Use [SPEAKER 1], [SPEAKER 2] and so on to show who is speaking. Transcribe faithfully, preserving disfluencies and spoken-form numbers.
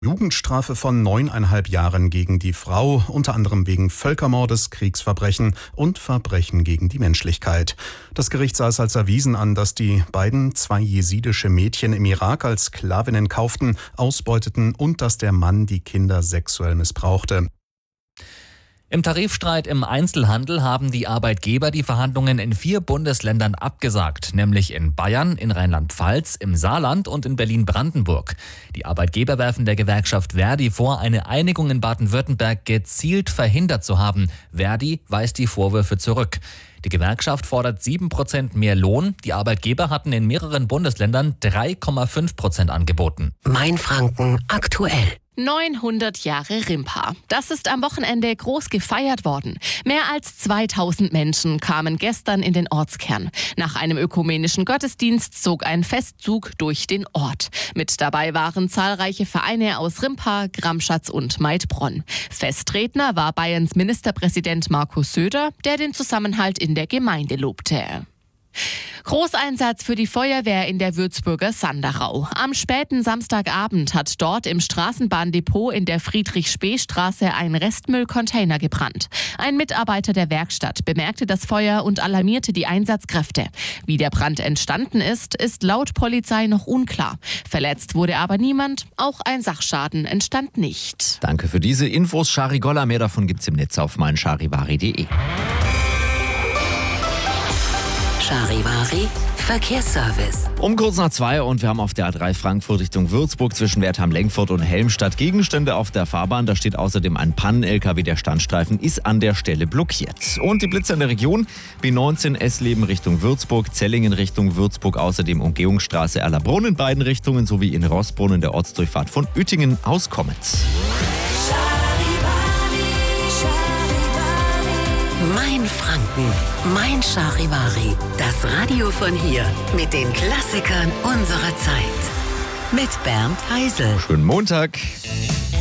[SPEAKER 1] Jugendstrafe von neuneinhalb Jahren gegen die Frau, unter anderem wegen Völkermordes, Kriegsverbrechen und Verbrechen gegen die Menschlichkeit. Das Gericht sah es als erwiesen an, dass die beiden zwei jesidische Mädchen im Irak als Sklavinnen kauften, ausbeuteten und dass der Mann die Kinder sexuell missbrauchte.
[SPEAKER 2] Im Tarifstreit im Einzelhandel haben die Arbeitgeber die Verhandlungen in vier Bundesländern abgesagt, nämlich in Bayern, in Rheinland-Pfalz, im Saarland und in Berlin-Brandenburg. Die Arbeitgeber werfen der Gewerkschaft Verdi vor, eine Einigung in Baden-Württemberg gezielt verhindert zu haben. Verdi weist die Vorwürfe zurück. Die Gewerkschaft fordert sieben Prozent mehr Lohn. Die Arbeitgeber hatten in mehreren Bundesländern drei Komma fünf Prozent angeboten.
[SPEAKER 3] Mainfranken aktuell.
[SPEAKER 4] neunhundert Jahre Rimpa. Das ist am Wochenende groß gefeiert worden. Mehr als zweitausend Menschen kamen gestern in den Ortskern. Nach einem ökumenischen Gottesdienst zog ein Festzug durch den Ort. Mit dabei waren zahlreiche Vereine aus Rimpa, Gramschatz und Maidbronn. Festredner war Bayerns Ministerpräsident Markus Söder, der den Zusammenhalt in der Gemeinde lobte. Großeinsatz für die Feuerwehr in der Würzburger Sanderau. Am späten Samstagabend hat dort im Straßenbahndepot in der Friedrich-Spee-Straße ein Restmüllcontainer gebrannt. Ein Mitarbeiter der Werkstatt bemerkte das Feuer und alarmierte die Einsatzkräfte. Wie der Brand entstanden ist, ist laut Polizei noch unklar. Verletzt wurde aber niemand, auch ein Sachschaden entstand nicht.
[SPEAKER 5] Danke für diese Infos, Shari Goller. Mehr davon gibt's im Netz auf meincharivari punkt de.
[SPEAKER 3] Charivari Verkehrsservice.
[SPEAKER 5] Um kurz nach zwei und wir haben auf der A drei Frankfurt Richtung Würzburg zwischen Wertheim-Lengfurt und Helmstadt Gegenstände auf der Fahrbahn. Da steht außerdem ein Pannen-L K W. Der Standstreifen ist an der Stelle blockiert. Und die Blitze in der Region: B neunzehn Essleben Richtung Würzburg, Zellingen Richtung Würzburg, außerdem Umgehungsstraße Erlabrunn in beiden Richtungen sowie in Rossbrunn in der Ortsdurchfahrt von Uettingen aus Kommetz.
[SPEAKER 3] Mainfranken, Mein Charivari. Das Radio von hier mit den Klassikern unserer Zeit. Mit Bernd Heisel.
[SPEAKER 5] Schönen Montag.